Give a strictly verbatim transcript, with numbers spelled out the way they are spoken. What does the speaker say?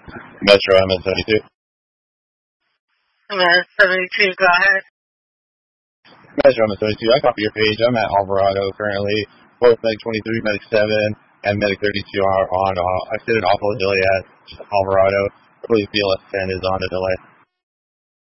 Metro M S seventy-two. M S seventy-two, go ahead. Metro M S seventy-two, I copy your page. I'm at Alvarado currently. Both Medic twenty-three, Medic seven, and Medic thirty-two are on. Uh, I sit in awful delay at Alvarado. I believe B L S ten is on a delay.